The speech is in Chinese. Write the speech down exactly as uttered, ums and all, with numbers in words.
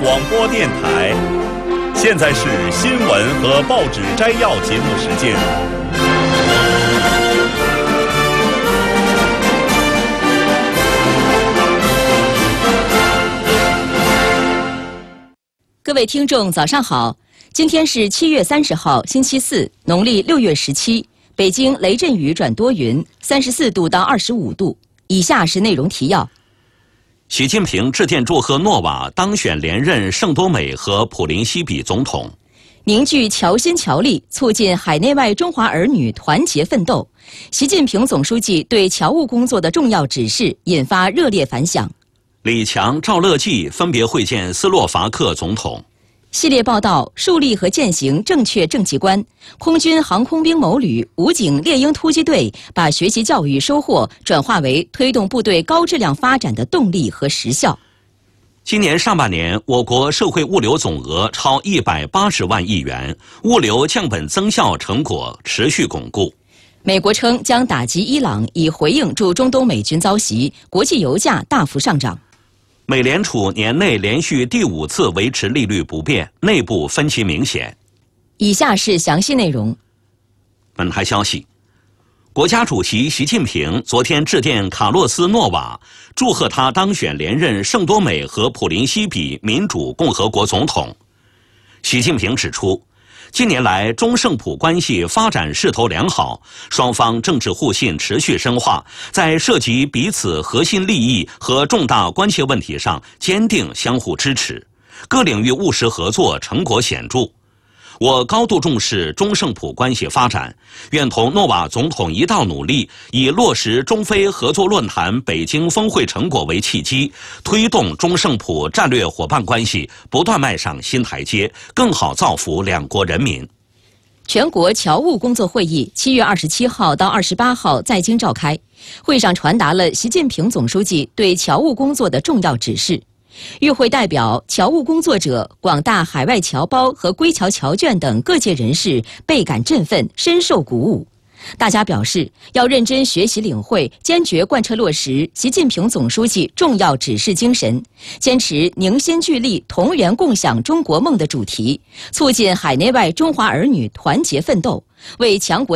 广播电台，现在是新闻和报纸摘要节目时间。 各位听众，早上好！今天是七月三十号，星期四，农历六月十七。北京雷阵雨转多云，三十四度到二十五度。以下是内容提要。 习近平致电祝贺诺瓦当选连任圣多美和普林西比总统。 凝聚侨心侨力，促进海内外中华儿女团结奋斗。习近平总书记对侨务工作的重要指示引发热烈反响。 李强、赵乐际分别会见斯洛伐克总统。 系列报道：树立和践行正确政绩观。空军航空兵某旅、武警猎鹰突击队把学习教育收获转化为推动部队高质量发展的动力和实效。 今年上半年，我国社会物流总额超一百八十万亿元，物流降本增效成果持续巩固。 美国称将打击伊朗，以回应驻中东美军遭袭，国际油价大幅上涨。 美联储年内连续第五次维持利率不变，内部分歧明显。 以下是详细内容。 本台消息，国家主席习近平昨天致电卡洛斯·诺瓦，祝贺他当选连任圣多美和普林西比民主共和国总统。习近平指出，近年来中圣普关系发展势头良好，双方政治互信持续深化，在涉及彼此核心利益和重大关切问题上坚定相互支持，各领域务实合作成果显著。我高度重视中圣普关系发展，愿同诺瓦总统一道努力，以落实中非合作论坛北京峰会成果为契机，推动中圣普战略伙伴关系不断迈上新台阶，更好造福两国人民。 全国侨务工作会议七月二十七号到二十八号在京召开，会上传达了习近平总书记对侨务工作的重要指示。与会代表、侨务工作者、广大海外侨胞和归侨侨眷等各界人士倍感振奋，深受鼓舞。大家表示，要认真学习领会，坚决贯彻落实习近平总书记重要指示精神，坚持凝心聚力、同源共享中国梦的主题，促进海内外中华儿女团结奋斗，为强国